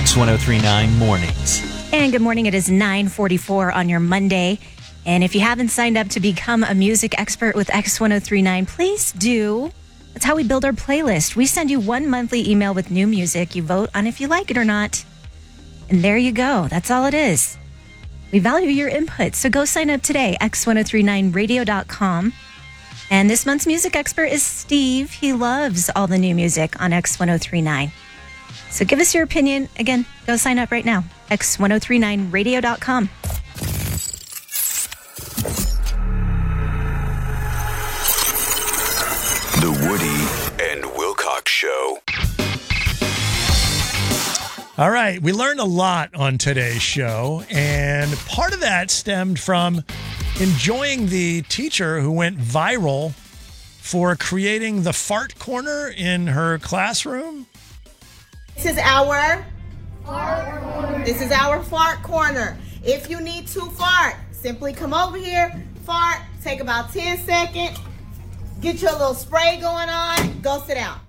X1039 Mornings. And good morning. It is 9:44 on your Monday. And if you haven't signed up to become a music expert with X1039, please do. That's how we build our playlist. We send you one monthly email with new music. You vote on if you like it or not. And there you go. That's all it is. We value your input. So go sign up today, x1039radio.com. And this month's music expert is Steve. He loves all the new music on X1039. So give us your opinion. Again, go sign up right now, x1039radio.com. The Woody and Wilcox Show. All right, we learned a lot on today's show, and part of that stemmed from enjoying the teacher who went viral for creating the fart corner in her classroom. This is our fart corner. This is our fart corner. If you need to fart, simply come over here, fart, take about 10 seconds, get your little spray going on, go sit down.